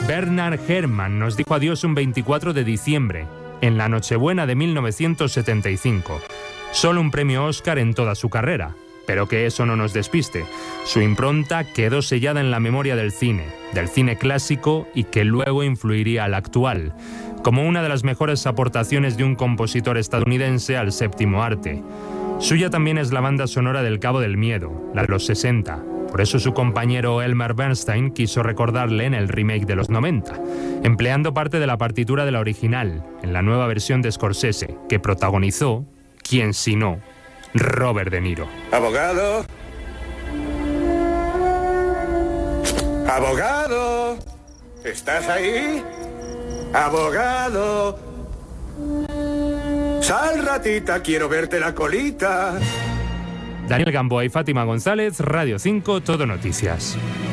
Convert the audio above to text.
Bernard Herrmann nos dijo adiós un 24 de diciembre, en la Nochebuena de 1975. Solo un premio Oscar en toda su carrera, pero que eso no nos despiste. Su impronta quedó sellada en la memoria del cine clásico y que luego influiría al actual, como una de las mejores aportaciones de un compositor estadounidense al séptimo arte. Suya también es la banda sonora del Cabo del Miedo, la de los 60. Por eso su compañero Elmer Bernstein quiso recordarle en el remake de los 90, empleando parte de la partitura de la original, en la nueva versión de Scorsese, que protagonizó, ¿quién si no?, Robert De Niro. ¡Abogado! ¡Abogado! ¿Estás ahí? ¡Abogado! ¡Sal, ratita! ¡Quiero verte la colita! Daniel Gamboa y Fátima González, Radio 5, Todo Noticias.